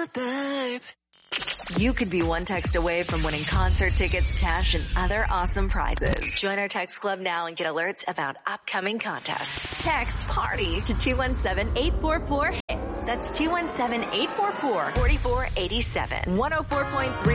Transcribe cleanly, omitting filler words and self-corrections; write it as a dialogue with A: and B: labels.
A: babe.
B: You could be one text away from winning concert tickets, cash, and other awesome prizes. Join our text club now and get alerts about upcoming contests. Text PARTY to 217-844-HITS. That's 217-844-4487. 104.3